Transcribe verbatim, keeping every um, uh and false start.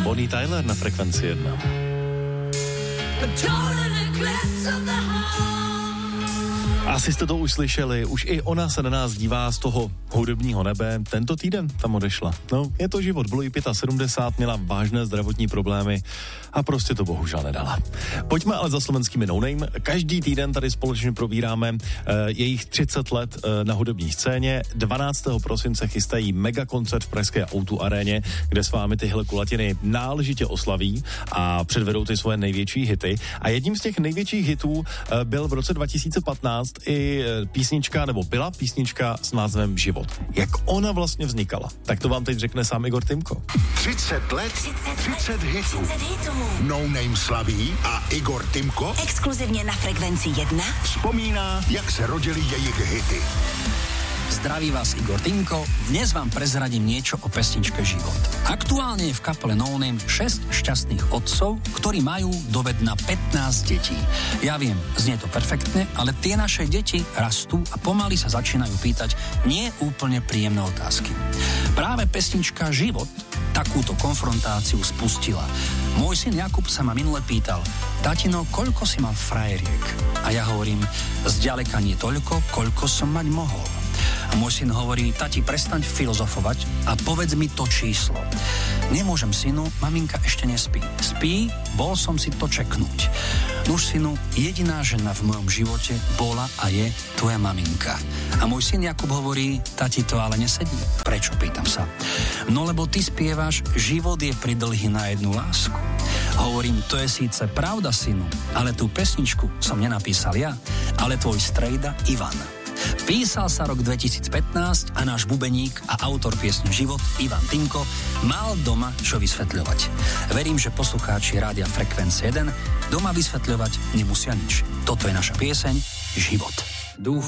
Bonnie Tyler na Frekvenci jedna. Asi jste to už slyšeli, už i ona se na nás dívá z toho hudebního nebe. Tento týden tam odešla. No, je to život, bylo jí sedmdesát pět, měla vážné zdravotní problémy a prostě to bohužel nedala. Pojďme ale za slovenskými No Name. Každý týden tady společně probíráme uh, jejich třicet let uh, na hudební scéně. dvanáctého prosince chystají mega koncert v pražské O dva aréně, kde s vámi tyhle kulatiny náležitě oslaví a předvedou ty svoje největší hity. A jedním z těch největších hitů uh, byl v roce dva tisíce patnáct i písnička, nebo byla písnička s názvem Život. Jak ona vlastně vznikala? Tak to vám teď řekne sám Igor Timko. třicet let, třicet hitů. No Name slaví a Igor Timko exkluzivně na Frekvenci jedna vzpomíná, jak se rodily jejich hity. Zdraví vás Igor Timko, dnes vám prezradím niečo o pesničke Život. Aktuálne je v kapele No Name šesť šťastných otcov, ktorí majú doved na pätnásť detí. Ja viem, znie to perfektne, ale tie naše deti rastú a pomaly sa začínajú pýtať nie úplne príjemné otázky. Práve pesnička Život takúto konfrontáciu spustila. Môj syn Jakub sa ma minule pýtal: tatino, koľko si mal frajeriek? A ja hovorím: zďaleka nie toľko, koľko som mať mohol. A môj syn hovorí: tati, prestaň filozofovať a povedz mi to číslo. Nemôžem, synu, maminka ešte nespí. Spí, bol som si to čeknúť. Nuž, synu, jediná žena v mojom živote bola a je tvoja maminka. A môj syn Jakub hovorí: tati, to ale nesedí. Prečo, pýtam sa. No lebo ty spievaš: život je pridlhý na jednu lásku. Hovorím: to je síce pravda, synu, ale tú pesničku som nenapísal ja, ale tvoj strejda Ivan. Písal sa rok dvetisícpätnásť a náš bubeník a autor piesne Život, Ivan Timko, mal doma čo vysvetľovať. Verím, že poslucháči rádia Frekvencie jeden doma vysvetľovať nemusia nič. Toto je naša pieseň Život. Dúfam,